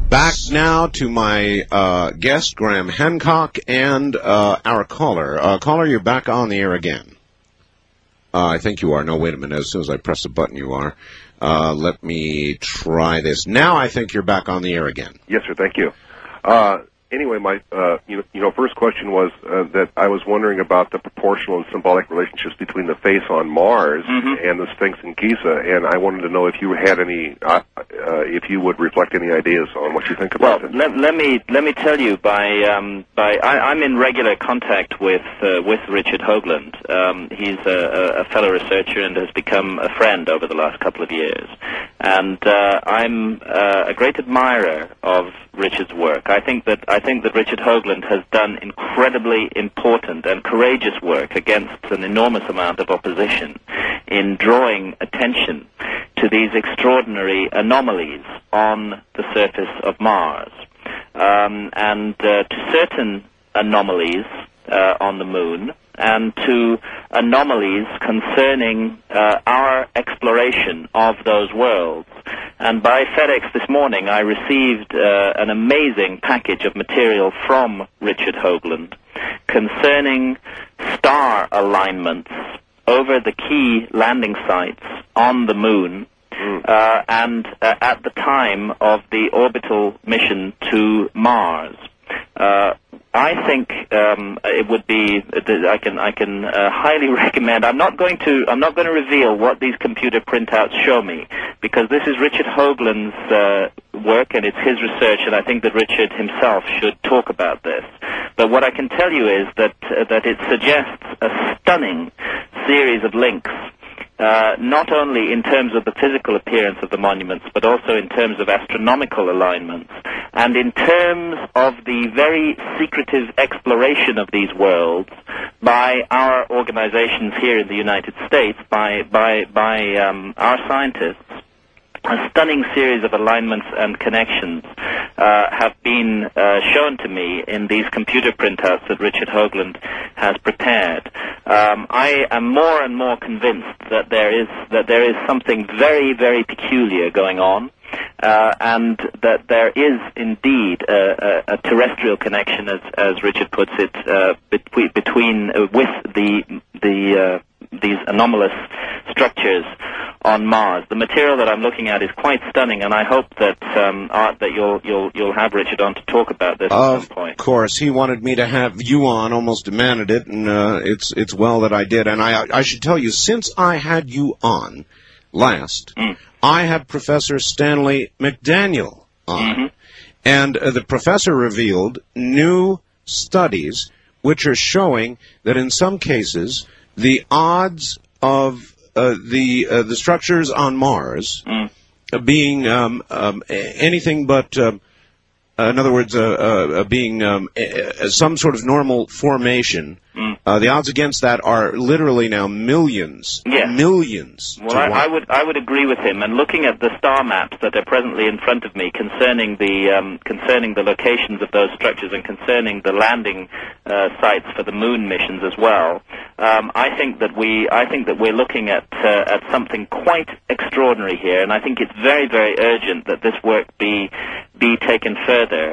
Back now to my guest, Graham Hancock, and our caller. Caller, you're back on the air again. I think you are. No, wait a minute. As soon as I press the button, you are. Let me try this. Now I think you're back on the air again. Yes, sir. Thank you. Anyway, my first question was that I was wondering about the proportional and symbolic relationships between the face on Mars and the Sphinx in Giza, and I wanted to know if you had any, if you would reflect any ideas on what you think about it. Well, let me tell you. I'm in regular contact with Richard Hoagland. He's a fellow researcher and has become a friend over the last couple of years, and I'm a great admirer of Richard's work. I think that Richard Hoagland has done incredibly important and courageous work against an enormous amount of opposition in drawing attention to these extraordinary anomalies on the surface of Mars, and to certain anomalies on the Moon, and to anomalies concerning our exploration of those worlds. And by FedEx this morning, I received an amazing package of material from Richard Hoagland concerning star alignments over the key landing sites on the Moon, and at the time of the orbital mission to Mars. I think it would be. I can highly recommend. I'm not going to reveal what these computer printouts show me, because this is Richard Hoagland's work and it's his research, and I think that Richard himself should talk about this. But what I can tell you is that it suggests a stunning series of links. Not only in terms of the physical appearance of the monuments, but also in terms of astronomical alignments, and in terms of the very secretive exploration of these worlds by our organizations here in the United States, by our scientists. A stunning series of alignments and connections have been shown to me in these computer printouts that Richard Hoagland has prepared. I am more and more convinced that there is something very, very peculiar going on, and that there is indeed a terrestrial connection, as Richard puts it, between these anomalous structures on Mars. The material that I'm looking at is quite stunning, and I hope that you'll have Richard on to talk about this at some point. Of course, he wanted me to have you on, almost demanded it, and it's well that I did. And I should tell you, since I had you on last, I had Professor Stanley McDaniel on, and the professor revealed new studies which are showing that in some cases the odds of the structures on Mars being anything but, in other words, being some sort of normal formation, the odds against that are literally now millions. Yes. Millions. Well, I would agree with him. And looking at the star maps that are presently in front of me concerning the locations of those structures and concerning the landing sites for the Moon missions as well, I think that we're looking at something quite extraordinary here, and I think it's very, very urgent that this work be taken further.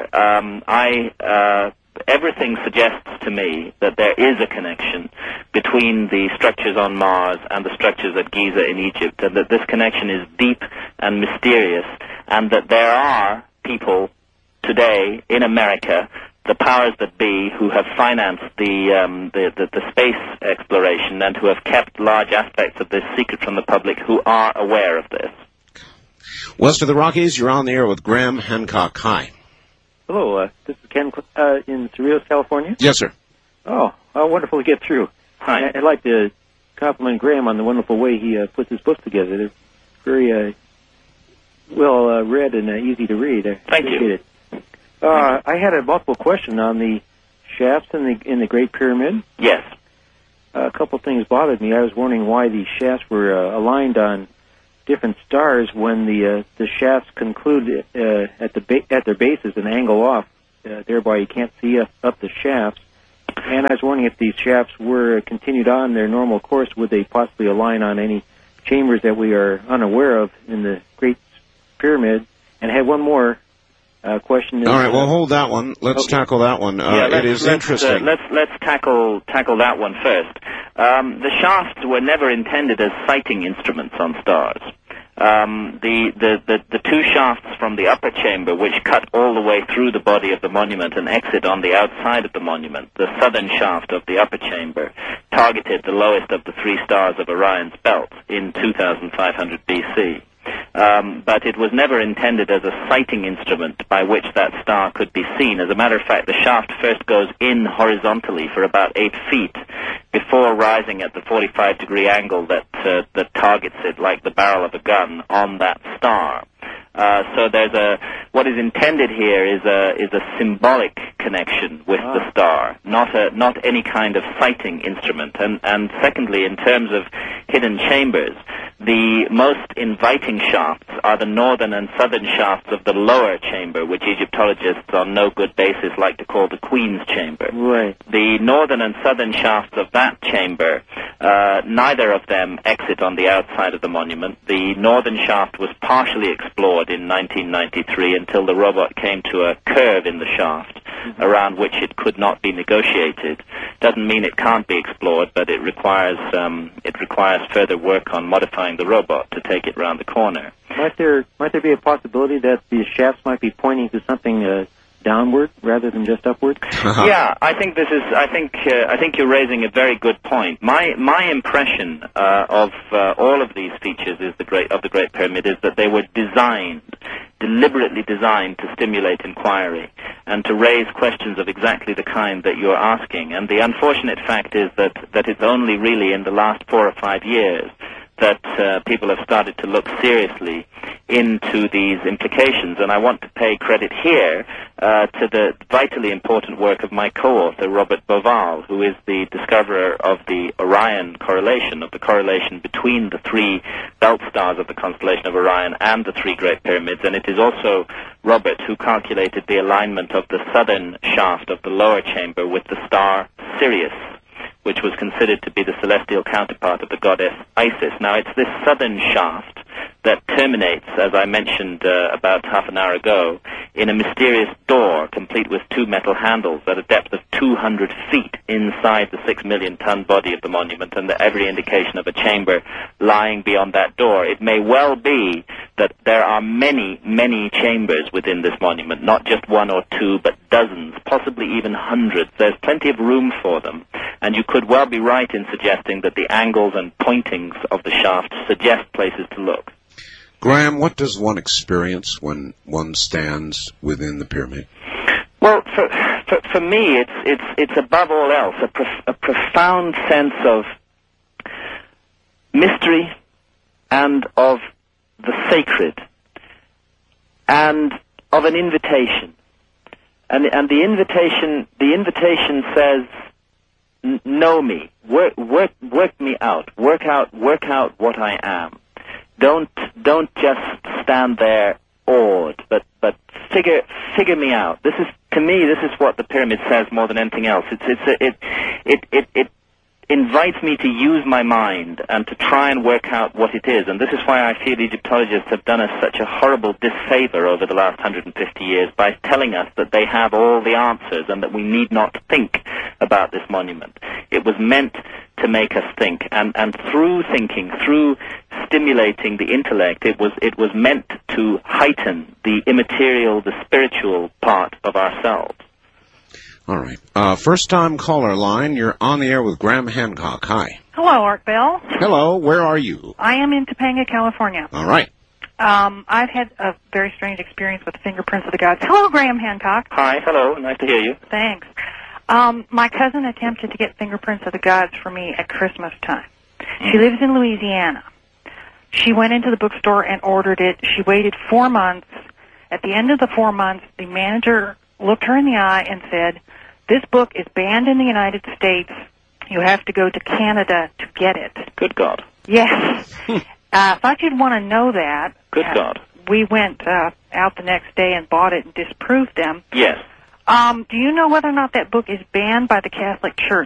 Everything suggests to me that there is a connection between the structures on Mars and the structures at Giza in Egypt, and that this connection is deep and mysterious, and that there are people today in America, the powers that be, who have financed the space exploration and who have kept large aspects of this secret from the public, who are aware of this. West of the Rockies, you're on the air with Graham Hancock. Hi. Hello, this is Ken in Cerritos, California. Yes, sir. Oh, how wonderful to get through. Hi. I'd like to compliment Graham on the wonderful way he puts his books together. They're very well read and easy to read. I appreciate it. I had a multiple question on the shafts in the Great Pyramid. Yes. A couple things bothered me. I was wondering why the shafts were aligned on different stars when the shafts conclude at their bases and angle off. Thereby, you can't see up the shafts. And I was wondering if these shafts were continued on their normal course, would they possibly align on any chambers that we are unaware of in the Great Pyramid? And I had one more. question is... All right, well, hold that one. Let's tackle that one. It is interesting. Let's tackle that one first. The shafts were never intended as sighting instruments on stars. The two shafts from the upper chamber, which cut all the way through the body of the monument and exit on the outside of the monument, the southern shaft of the upper chamber, targeted the lowest of the three stars of Orion's belt in 2500 BC. But it was never intended as a sighting instrument by which that star could be seen. As a matter of fact, the shaft first goes in horizontally for about 8 feet before rising at the 45-degree angle that targets it like the barrel of a gun on that star. So what is intended here is a symbolic connection with the star, not any kind of sighting instrument. And secondly, in terms of hidden chambers, the most inviting shafts are the northern and southern shafts of the lower chamber, which Egyptologists on no good basis like to call the Queen's Chamber. Right. The northern and southern shafts of that chamber, neither of them exit on the outside of the monument. The northern shaft was partially explored in 1993 until the robot came to a curve in the shaft around which it could not be negotiated. Doesn't mean it can't be explored, but it requires further work on modifying the robot to take it round the corner. Might there be a possibility that the shafts might be pointing to something downward rather than just upward? Yeah, I think you're raising a very good point. My impression of all of these features of the Great Pyramid is that they were deliberately designed to stimulate inquiry and to raise questions of exactly the kind that you're asking. And the unfortunate fact is that it's only really in the last 4 or 5 years that people have started to look seriously into these implications. And I want to pay credit here to the vitally important work of my co-author, Robert Bauval, who is the discoverer of the Orion correlation, of the correlation between the three belt stars of the constellation of Orion and the three Great Pyramids. And it is also Robert who calculated the alignment of the southern shaft of the lower chamber with the star Sirius, which was considered to be the celestial counterpart of the goddess Isis. Now, it's this southern shaft that terminates, as I mentioned about half an hour ago, in a mysterious door complete with 2 metal handles at a depth of 200 feet inside the 6 million-ton body of the monument, and every indication of a chamber lying beyond that door. It may well be that there are many, many chambers within this monument, not just 1 or 2, but dozens, possibly even hundreds. There's plenty of room for them, and you could well be right in suggesting that the angles and pointings of the shaft suggest places to look. Graham, what does one experience when one stands within the pyramid? Well, for me, it's above all else a profound sense of mystery and of the sacred and of an invitation. And the invitation says, know me, work me out, work out what I am. Don't just stand there awed, but figure me out. To me, this is what the pyramid says more than anything else. It invites me to use my mind and to try and work out what it is. And this is why I feel Egyptologists have done us such a horrible disfavor over the last 150 years by telling us that they have all the answers and that we need not think about this monument. It was meant to make us think, and through thinking, through stimulating the intellect, it was meant to heighten the immaterial, the spiritual part of ourselves. All right. First-time caller line. You're on the air with Graham Hancock. Hi. Hello, Art Bell. Hello. Where are you? I am in Topanga, California. All right. I've had a very strange experience with the fingerprints of the gods. Hello, Graham Hancock. Hi. Hello. Nice to hear you. Thanks. My cousin attempted to get fingerprints of the gods for me at Christmas time. She lives in Louisiana. She went into the bookstore and ordered it. She waited 4 months. At the end of the 4 months, the manager looked her in the eye and said, "This book is banned in the United States. You have to go to Canada to get it." Good God. Yes. Thought you'd want to know that. Good God. We went out the next day and bought it and disproved them. Yes. Do you know whether or not that book is banned by the Catholic Church